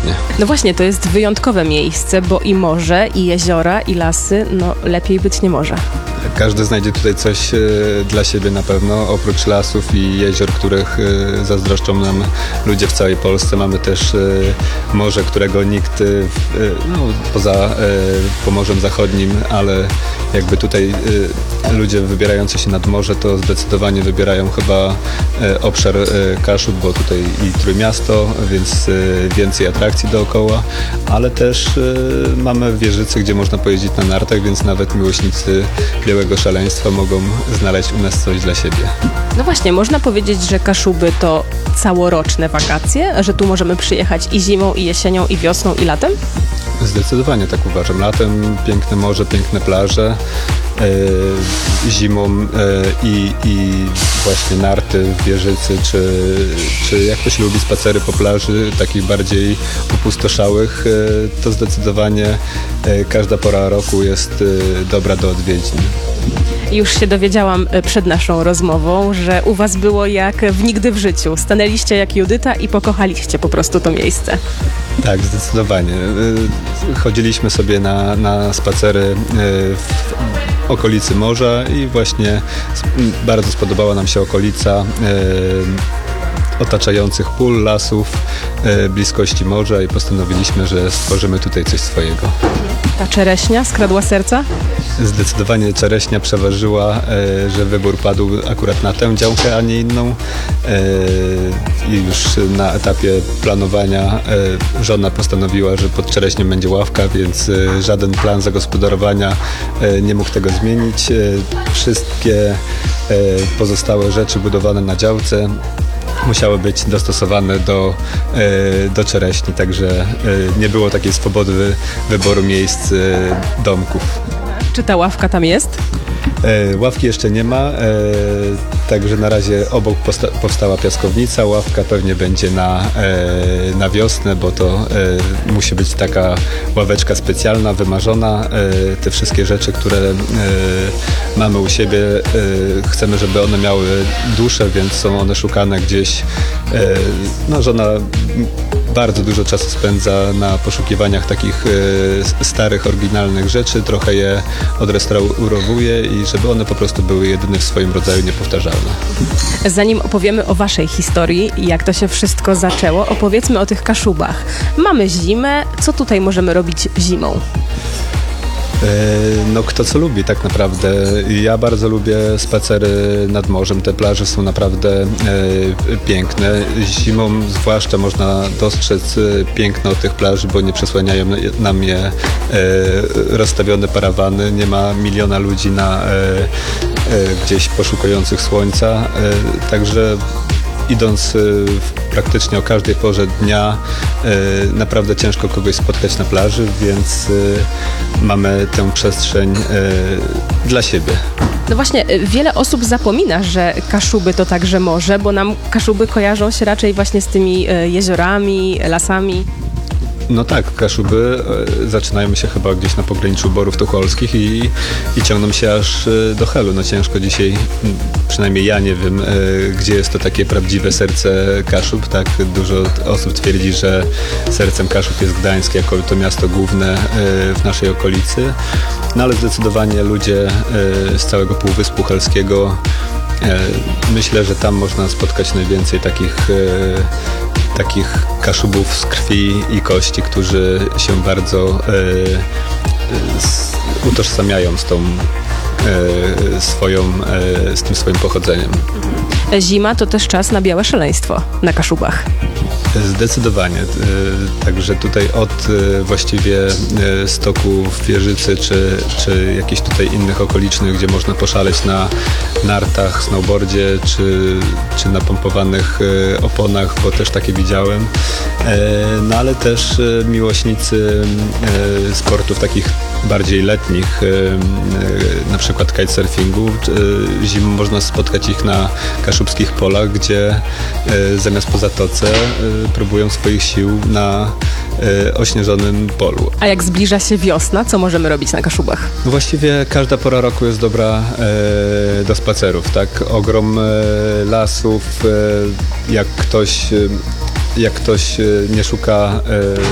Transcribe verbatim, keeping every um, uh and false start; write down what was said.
pięknie. No właśnie, to jest wyjątkowe miejsce, bo i morze, i jeziora, i lasy, no lepiej być nie może. Każdy znajdzie tutaj coś e, dla siebie na pewno, oprócz lasów i jezior, których e, zazdroszczą nam ludzie w całej Polsce. Mamy też e, morze, którego nikt, e, no, poza e, Pomorzem Zachodnim, ale jakby tutaj e, ludzie wybierający się nad morze, to zdecydowanie wybierają chyba e, obszar e, Kaszub, bo tutaj i Trójmiasto, więc e, więcej atrakcji dookoła, ale też e, mamy Wieżycy, gdzie można pojeździć na nartach, więc nawet miłośnicy białego szaleństwa mogą znaleźć u nas coś dla siebie. No właśnie, można powiedzieć, że Kaszuby to całoroczne wakacje, że tu możemy przyjechać i zimą, i jesienią, i wiosną, i latem? Zdecydowanie tak uważam. Latem piękne morze, piękne plaże, e, zimą e, i, i właśnie narty w Wieżycy, czy, czy jak ktoś lubi spacery po plaży, takich bardziej opustoszałych, e, to zdecydowanie e, każda pora roku jest e, dobra do odwiedzin. Już się dowiedziałam przed naszą rozmową, że u was było jak w nigdy w życiu. Stanęliście jak Judyta i pokochaliście po prostu to miejsce. Tak, zdecydowanie. Chodziliśmy sobie na, na spacery w okolicy morza i właśnie bardzo spodobała nam się okolica otaczających pól, lasów, bliskości morza i postanowiliśmy, że stworzymy tutaj coś swojego. Ta czereśnia skradła serca? Zdecydowanie czereśnia przeważyła, że wybór padł akurat na tę działkę, a nie inną. I już na etapie planowania żona postanowiła, że pod czereśnią będzie ławka, więc żaden plan zagospodarowania nie mógł tego zmienić. Wszystkie pozostałe rzeczy budowane na działce musiały być dostosowane do, do czereśni, także nie było takiej swobody wyboru miejsc domków. Czy ta ławka tam jest? E, ławki jeszcze nie ma, e, także na razie obok posta- powstała piaskownica. Ławka pewnie będzie na, e, na wiosnę, bo to e, musi być taka ławeczka specjalna, wymarzona. E, te wszystkie rzeczy, które e, mamy u siebie, e, chcemy, żeby one miały duszę, więc są one szukane gdzieś. E, no, żona bardzo dużo czasu spędza na poszukiwaniach takich e, starych, oryginalnych rzeczy, trochę je odrestaurowuje i żeby one po prostu były jedyne w swoim rodzaju, niepowtarzalne. Zanim opowiemy o waszej historii, jak to się wszystko zaczęło, opowiedzmy o tych Kaszubach. Mamy zimę, co tutaj możemy robić zimą? No kto co lubi tak naprawdę. Ja bardzo lubię spacery nad morzem. Te plaże są naprawdę e, piękne. Zimą zwłaszcza można dostrzec piękno tych plaży, bo nie przesłaniają nam je e, rozstawione parawany. Nie ma miliona ludzi na, e, e, gdzieś poszukujących słońca. E, także idąc praktycznie o każdej porze dnia, naprawdę ciężko kogoś spotkać na plaży, więc mamy tę przestrzeń dla siebie. No właśnie, wiele osób zapomina, że Kaszuby to także morze, bo nam Kaszuby kojarzą się raczej właśnie z tymi jeziorami, lasami. No tak, Kaszuby e, zaczynają się chyba gdzieś na pograniczu Borów Tucholskich i, i ciągną się aż e, do Helu. No ciężko dzisiaj, m, przynajmniej ja nie wiem, e, gdzie jest to takie prawdziwe serce Kaszub. Tak, dużo osób twierdzi, że sercem Kaszub jest Gdańsk jako to miasto główne e, w naszej okolicy. No ale zdecydowanie ludzie e, z całego Półwyspu Helskiego, e, myślę, że tam można spotkać najwięcej takich e, takich Kaszubów z krwi i kości, którzy się bardzo e, s, utożsamiają z tą e, swoją, e, z tym swoim pochodzeniem. Zima to też czas na białe szaleństwo na Kaszubach. Zdecydowanie. Także tutaj od właściwie stoków Wieżycy czy, czy jakichś tutaj innych okolicznych, gdzie można poszaleć na nartach, snowboardzie czy, czy na pompowanych oponach, bo też takie widziałem. No ale też miłośnicy sportów takich bardziej letnich, na przykład kitesurfingu. Zimą można spotkać ich na kaszubskich polach, gdzie zamiast po zatoce próbują swoich sił na ośnieżonym polu. A jak zbliża się wiosna, co możemy robić na Kaszubach? No właściwie każda pora roku jest dobra do spacerów, tak? Ogrom lasów, jak ktoś, jak ktoś nie szuka